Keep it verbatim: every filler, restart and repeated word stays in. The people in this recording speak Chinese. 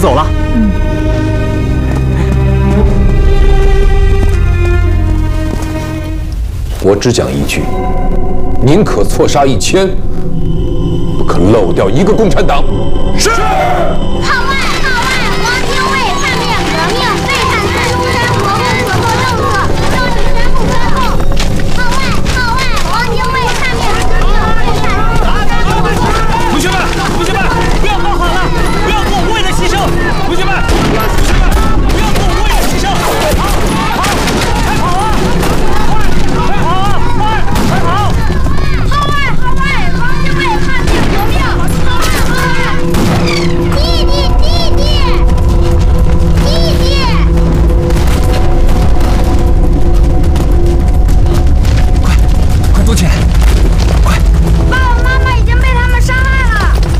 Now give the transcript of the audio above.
走了。嗯。 我只讲一句：宁可错杀一千，不可漏掉一个共产党。 是。好。